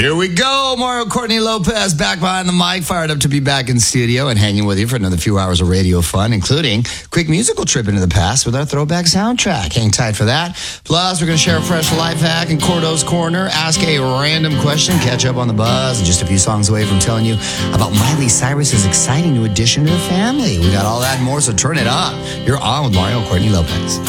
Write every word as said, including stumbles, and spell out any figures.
Here we go. Mario Courtney Lopez back behind the mic, fired up to be back in studio and hanging with you for another few hours of radio fun, including quick musical trip into the past with our throwback soundtrack. Hang tight for that. Plus, we're going to share a fresh life hack in Cordo's Corner, ask a random question, catch up on the buzz, and just a few songs away from telling you about Miley Cyrus's exciting new addition to the family. We got all that and more, so turn it up. You're on with Mario Courtney Lopez.